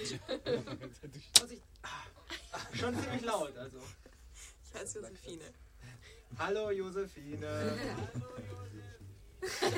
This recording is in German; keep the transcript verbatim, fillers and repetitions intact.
Vorsicht. Schon ziemlich laut, also. Ich heiße Josephine. Hallo Josephine.